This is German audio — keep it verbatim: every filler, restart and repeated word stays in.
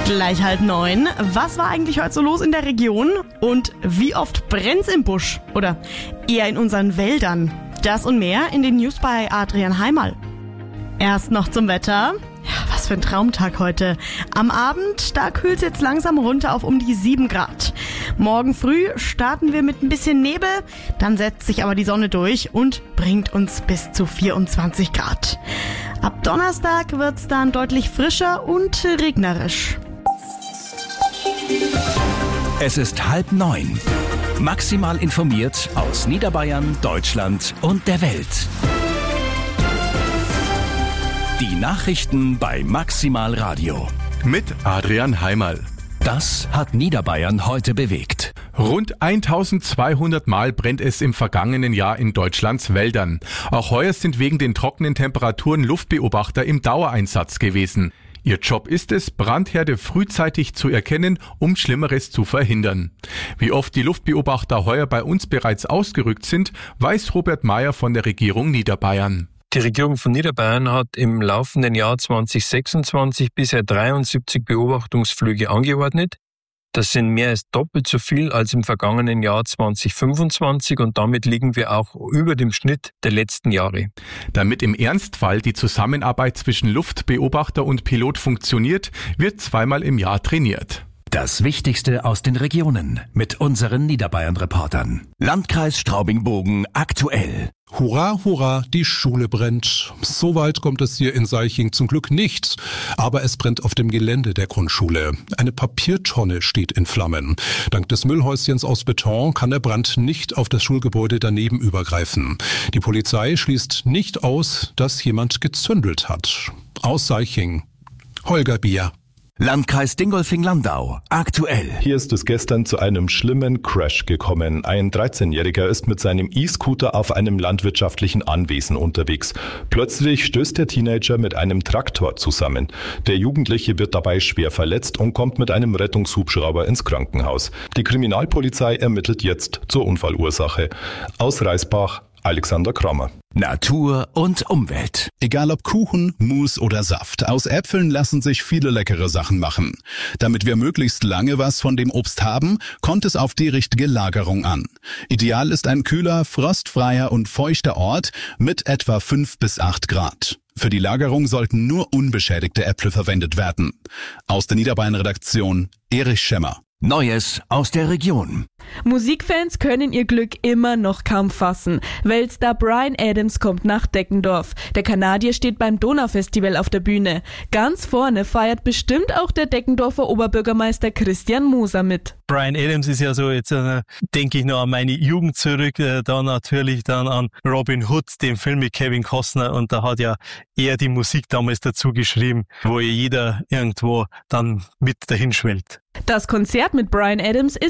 Gleich halb neun. Was war eigentlich heute so los in der Region? Und wie oft brennt's im Busch? Oder eher in unseren Wäldern? Das und mehr in den News bei Adrian Heimal. Erst noch zum Wetter. Ja, was für ein Traumtag heute. Am Abend, da kühlt's jetzt langsam runter auf um die sieben Grad. Morgen früh starten wir mit ein bisschen Nebel, dann setzt sich aber die Sonne durch und bringt uns bis zu vierundzwanzig Grad. Ab Donnerstag wird's dann deutlich frischer und regnerisch. Es ist halb neun. Maximal informiert aus Niederbayern, Deutschland und der Welt. Die Nachrichten bei Maximal Radio. Mit Adrian Heimal. Das hat Niederbayern heute bewegt. Rund eintausendzweihundert Mal brennt es im vergangenen Jahr in Deutschlands Wäldern. Auch heuer sind wegen den trockenen Temperaturen Luftbeobachter im Dauereinsatz gewesen. Ihr Job ist es, Brandherde frühzeitig zu erkennen, um Schlimmeres zu verhindern. Wie oft die Luftbeobachter heuer bei uns bereits ausgerückt sind, weiß Robert Mayer von der Regierung Niederbayern. Die Regierung von Niederbayern hat im laufenden Jahr zwanzig sechsundzwanzig bisher dreiundsiebzig Beobachtungsflüge angeordnet. Das sind mehr als doppelt so viel als im vergangenen Jahr zwanzig fünfundzwanzig und damit liegen wir auch über dem Schnitt der letzten Jahre. Damit im Ernstfall die Zusammenarbeit zwischen Luftbeobachter und Pilot funktioniert, wird zweimal im Jahr trainiert. Das Wichtigste aus den Regionen mit unseren Niederbayern-Reportern. Landkreis Straubing-Bogen aktuell. Hurra, hurra, die Schule brennt. So weit kommt es hier in Seiching zum Glück nicht. Aber es brennt auf dem Gelände der Grundschule. Eine Papiertonne steht in Flammen. Dank des Müllhäuschens aus Beton kann der Brand nicht auf das Schulgebäude daneben übergreifen. Die Polizei schließt nicht aus, dass jemand gezündelt hat. Aus Seiching, Holger Bier. Landkreis Dingolfing-Landau, aktuell. Hier ist es gestern zu einem schlimmen Crash gekommen. Ein dreizehnjähriger ist mit seinem E-Scooter auf einem landwirtschaftlichen Anwesen unterwegs. Plötzlich stößt der Teenager mit einem Traktor zusammen. Der Jugendliche wird dabei schwer verletzt und kommt mit einem Rettungshubschrauber ins Krankenhaus. Die Kriminalpolizei ermittelt jetzt zur Unfallursache. Aus Reisbach, Alexander Kramer. Natur und Umwelt. Egal ob Kuchen, Mousse oder Saft, aus Äpfeln lassen sich viele leckere Sachen machen. Damit wir möglichst lange was von dem Obst haben, kommt es auf die richtige Lagerung an. Ideal ist ein kühler, frostfreier und feuchter Ort mit etwa fünf bis acht Grad. Für die Lagerung sollten nur unbeschädigte Äpfel verwendet werden. Aus der Niederbayern-Redaktion Erich Schemmer. Neues aus der Region. Musikfans können ihr Glück immer noch kaum fassen. Weltstar Bryan Adams kommt nach Deckendorf. Der Kanadier steht beim Donaufestival auf der Bühne. Ganz vorne feiert bestimmt auch der Deckendorfer Oberbürgermeister Christian Moser mit. Bryan Adams ist ja so, jetzt äh, denke ich noch an meine Jugend zurück, äh, dann natürlich dann an Robin Hood, den Film mit Kevin Costner, und da hat ja er die Musik damals dazu geschrieben, wo ja jeder irgendwo dann mit dahin schwellt. Das Konzert mit Bryan Adams ist